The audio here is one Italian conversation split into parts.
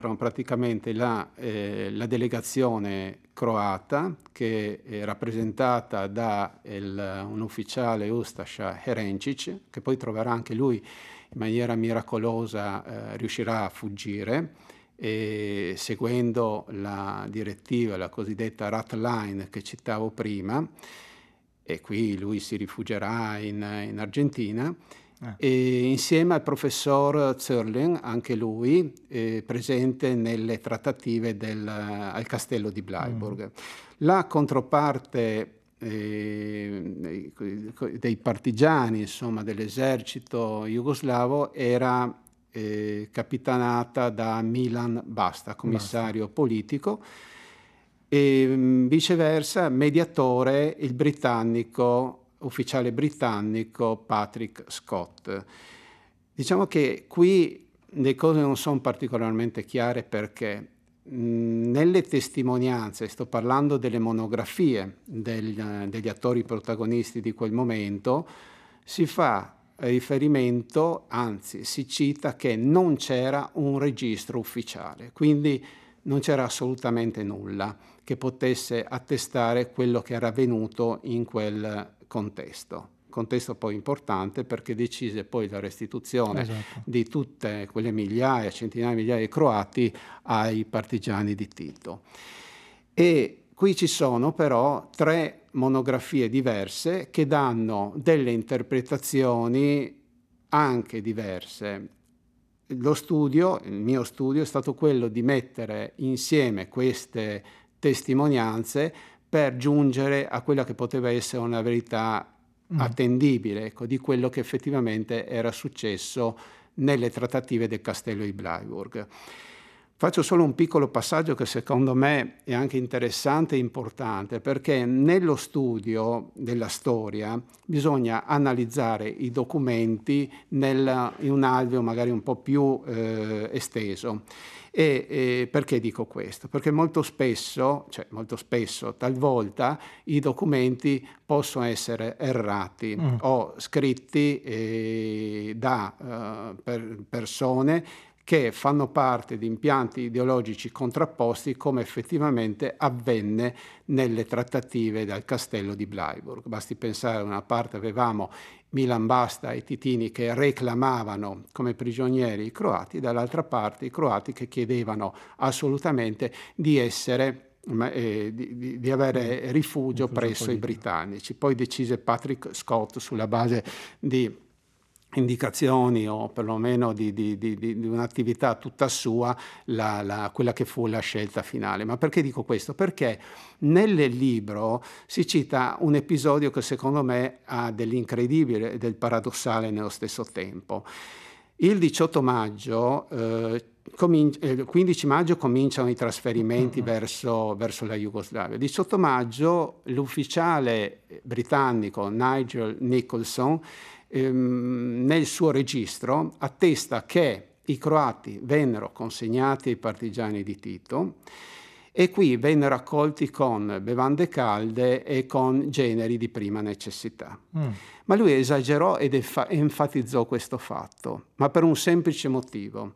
praticamente la delegazione croata che è rappresentata da un ufficiale Ustaša Herencic, che poi troverà anche lui in maniera miracolosa, riuscirà a fuggire e seguendo la direttiva, la cosiddetta Rat Line che citavo prima, e qui lui si rifugierà in Argentina. E insieme al professor Zörling, anche lui presente nelle trattative al castello di Bleiburg. La controparte dei partigiani, insomma, dell'esercito jugoslavo era capitanata da Milan Basta, commissario politico, e viceversa mediatore il ufficiale britannico Patrick Scott. Diciamo che qui le cose non sono particolarmente chiare perché nelle testimonianze, sto parlando delle monografie degli attori protagonisti di quel momento, si fa riferimento, anzi si cita che non c'era un registro ufficiale, quindi non c'era assolutamente nulla che potesse attestare quello che era avvenuto in quel contesto poi importante perché decise poi la restituzione di tutte quelle centinaia di migliaia di croati ai partigiani di Tito. E qui ci sono però 3 monografie diverse che danno delle interpretazioni anche diverse. Il mio studio è stato quello di mettere insieme queste testimonianze per giungere a quella che poteva essere una verità attendibile, ecco, di quello che effettivamente era successo nelle trattative del castello di Bleiburg. Faccio solo un piccolo passaggio che secondo me è anche interessante e importante, perché nello studio della storia bisogna analizzare i documenti in un alveo magari un po' più esteso. E perché dico questo? Perché molto spesso, talvolta, i documenti possono essere errati o scritti da persone che fanno parte di impianti ideologici contrapposti, come effettivamente avvenne nelle trattative dal castello di Bleiburg. Basti pensare, da una parte avevamo Milan Basta e Titini che reclamavano come prigionieri i croati, dall'altra parte i croati che chiedevano assolutamente di avere rifugio presso i britannici. Poi decise Patrick Scott, sulla base di indicazioni o perlomeno di un'attività tutta sua, quella che fu la scelta finale. Ma perché dico questo? Perché nel libro si cita un episodio che secondo me ha dell'incredibile e del paradossale nello stesso tempo. Il 18 maggio, il 15 maggio cominciano i trasferimenti verso la Jugoslavia. Il 18 maggio l'ufficiale britannico Nigel Nicholson nel suo registro attesta che i croati vennero consegnati ai partigiani di Tito e qui vennero accolti con bevande calde e con generi di prima necessità. Ma lui esagerò ed enfatizzò questo fatto, ma per un semplice motivo.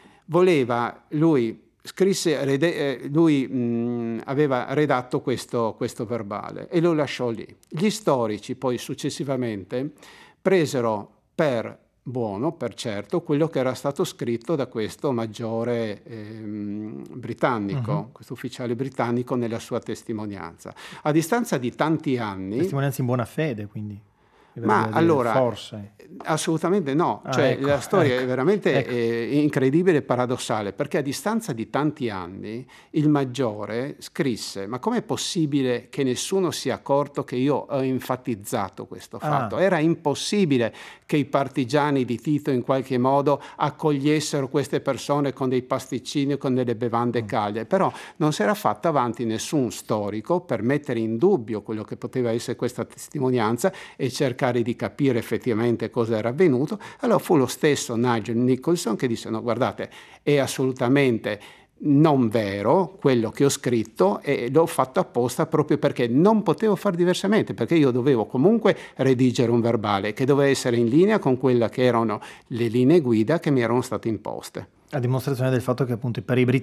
Aveva redatto questo verbale e lo lasciò lì. Gli storici poi successivamente presero per buono, per certo, quello che era stato scritto da questo maggiore britannico, questo ufficiale britannico nella sua testimonianza. A distanza di tanti anni... Testimonianza in buona fede, quindi. Ma allora, forse. Assolutamente no, ecco, la storia è veramente incredibile e paradossale, perché a distanza di tanti anni il maggiore scrisse: ma com'è possibile che nessuno sia accorto che io ho enfatizzato questo fatto? Era impossibile che i partigiani di Tito in qualche modo accogliessero queste persone con dei pasticcini o con delle bevande calde, però non si era fatto avanti nessun storico per mettere in dubbio quello che poteva essere questa testimonianza e cercare di capire effettivamente cosa era avvenuto. Allora fu lo stesso Nigel Nicholson che disse: no, guardate, è assolutamente non vero quello che ho scritto e l'ho fatto apposta proprio perché non potevo far diversamente, perché io dovevo comunque redigere un verbale che doveva essere in linea con quelle che erano le linee guida che mi erano state imposte. A dimostrazione del fatto che appunto per i